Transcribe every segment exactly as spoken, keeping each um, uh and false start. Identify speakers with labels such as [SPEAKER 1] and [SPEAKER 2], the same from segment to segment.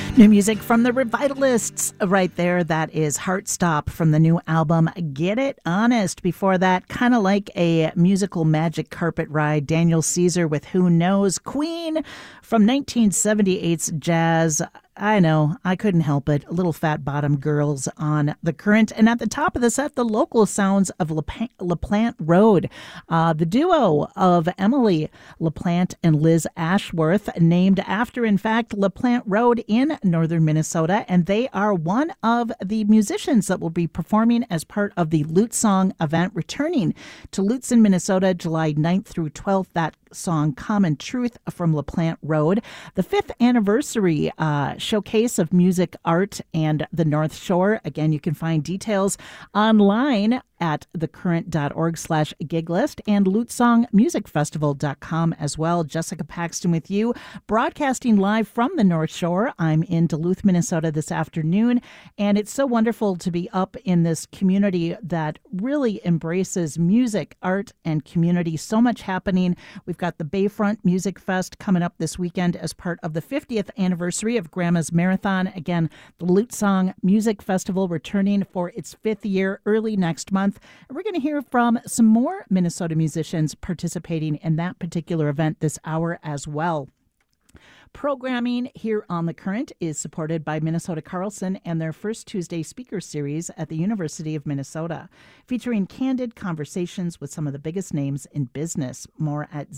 [SPEAKER 1] New music from the Revitalists right there. That is Heartstop from the new album Get It Honest. Before that, kind of like a musical magic carpet ride, Daniel Caesar with Who Knows. Queen from nineteen seventy-eight's Jazz. I know, I couldn't help it. Little Fat Bottom Girls on The Current. And at the top of the set, the local sounds of LaPlante, LaPlante Road. Uh, the duo of Emily LaPlante and Liz Ashworth, named after, in fact, LaPlante Road in northern Minnesota. And they are one of the musicians that will be performing as part of the Lute Song event, returning to Lutz in Minnesota, July ninth through twelfth. That song, Common Truth from LaPlante Road. The fifth anniversary uh, showcase of music, art, and the North Shore. Again, you can find details online at thecurrent.org slash gig list and lutesongmusicfestival dot com as well. Jessica Paxton with you, broadcasting live from the North Shore. I'm in Duluth, Minnesota this afternoon, and it's so wonderful to be up in this community that really embraces music, art, and community. So much happening. We've got the Bayfront Music Fest coming up this weekend as part of the fiftieth anniversary of Grandma's Marathon. Again, the Lute Song Music Festival returning for its fifth year early next month. And we're going to hear from some more Minnesota musicians participating in that particular event this hour as well. Programming here on The Current is supported by Minnesota Carlson and their First Tuesday Speaker Series at the University of Minnesota, featuring candid conversations with some of the biggest names in business. More at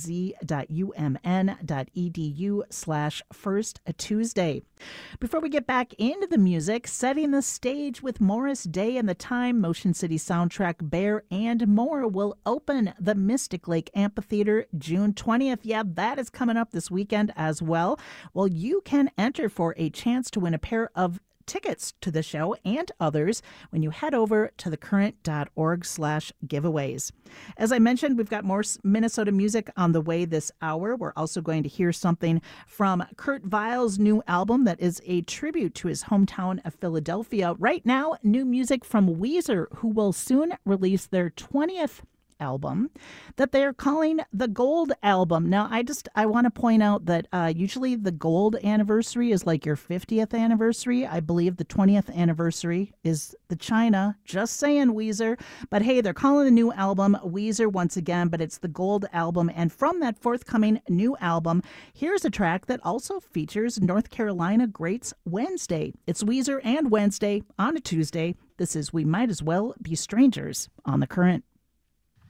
[SPEAKER 1] z.umn.edu slash First Tuesday. Before we get back into the music, setting the stage with Morris Day and the Time, Motion City soundtrack, Bear, and more will open the Mystic Lake Amphitheater June twentieth. Yeah, that is coming up this weekend as well. Well, you can enter for a chance to win a pair of tickets to the show and others when you head over to thecurrent.org slash giveaways. As I mentioned, we've got more Minnesota music on the way this hour. We're also going to hear something from Kurt Weill's new album that is a tribute to his hometown of Philadelphia. Right now, new music from Weezer, who will soon release their twentieth album that they're calling the Gold Album. Now, I just, I want to point out that uh, usually the Gold anniversary is like your fiftieth anniversary. I believe the twentieth anniversary is the China. Just saying, Weezer. But hey, they're calling the new album Weezer once again, but it's the Gold Album. And from that forthcoming new album, here's a track that also features North Carolina greats Wednesday. It's Weezer and Wednesday on a Tuesday. This is We Might As Well Be Strangers on The Current.